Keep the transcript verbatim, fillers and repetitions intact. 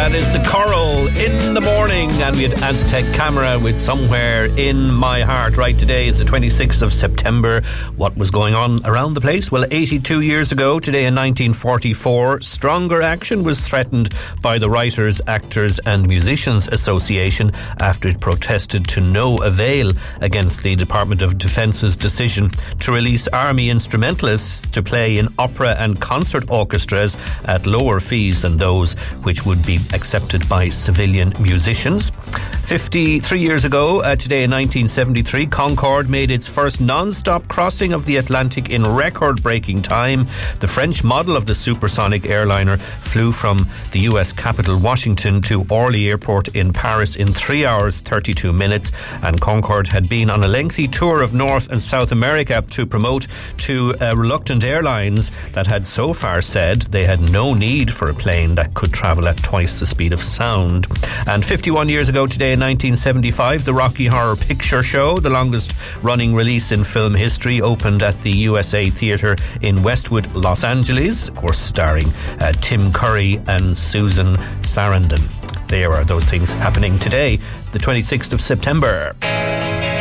That is the Coral in the morning, and we had Aztec Camera with Somewhere in My Heart. Right, today is the twenty-sixth of September. What was going on around the place? Well, eighty-two years ago, today in nineteen forty-four, stronger action was threatened by the Writers, Actors and Musicians Association after it protested to no avail against the Department of Defence's decision to release army instrumentalists to play in opera and concert orchestras at lower fees than those which would be accepted by civilian musicians. fifty-three years ago, uh, today in nineteen seventy-three, Concorde made its first non-stop crossing of the Atlantic in record-breaking time. The French model of the supersonic airliner flew from the U S capital Washington to Orly Airport in Paris in three hours thirty-two minutes, and Concorde had been on a lengthy tour of North and South America to promote to uh, reluctant airlines that had so far said they had no need for a plane that could travel at twice the speed of sound. And fifty-one years ago today in nineteen seventy-five, the Rocky Horror Picture Show, the longest running release in film history, opened at the U S A Theatre in Westwood, Los Angeles, of course starring uh, Tim Curry and Susan Sarandon. There are those things happening today, the twenty-sixth of September.